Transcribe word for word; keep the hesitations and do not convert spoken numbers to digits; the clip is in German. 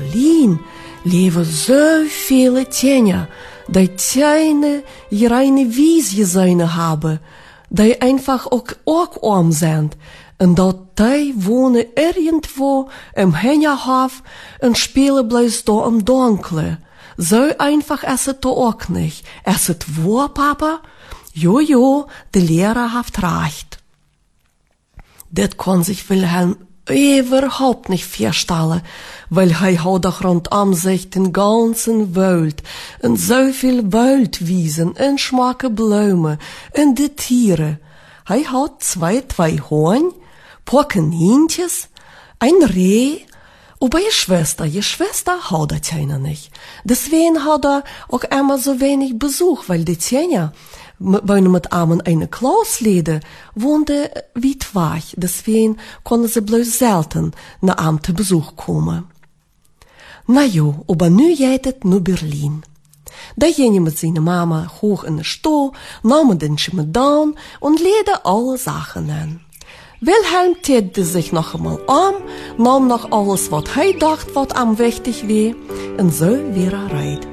Berlin leven so viele Tiere, die kleine, reine Wiesgesäune haben, die einfach auch, auch arm sind. Und dat die wohnen irgendwo im Hinterhof und spielen bloß da im Dunkeln. So einfach ist es da auch nicht. Ist es wahr, Papa? Jojo, der Lehrer hat recht. Das kann sich Wilhelm überhaupt nicht vorstellen, weil er hat doch rundum sich den ganzen Wald und so viel Waldwiesen und schmacke Blumen und die Tiere. Er hat zwei, zwei Horn, paar Kaninchens, ein Reh, aber ihre Schwester, ihre Schwester hat er keine nicht. Deswegen hat er auch immer so wenig Besuch, weil die Tiere, wenn mit Armen eine Klauslede wohnte weit weg, deswegen konnten sie bloß selten nach Amte Besuch kommen. Na jo, aber nu geht es nur Berlin. Da gingen mit seiner Mama hoch in den Stuhl, nahmen den Chemedan und leden alle Sachen an. Wilhelm tätete sich noch einmal um, nahm noch alles, was er dachte, was am wichtig war, und so war er reit.